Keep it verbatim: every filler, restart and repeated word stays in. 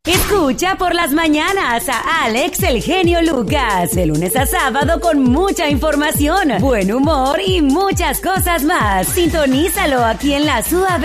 Escucha por las mañanas a Alex el genio Lucas, de lunes a sábado con mucha información, buen humor y muchas cosas más. Sintonízalo aquí en La Suave.